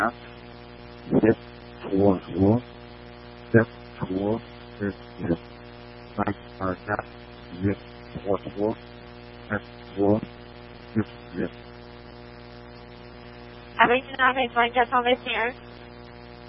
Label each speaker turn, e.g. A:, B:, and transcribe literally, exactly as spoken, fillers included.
A: sept, trois, trois, sept, trois, deux, sept, cinq, un, quatre, huit, trois, trois, sept, trois, six, huit.
B: Avec une heure vingt-cinq, quatre cent vingt et un.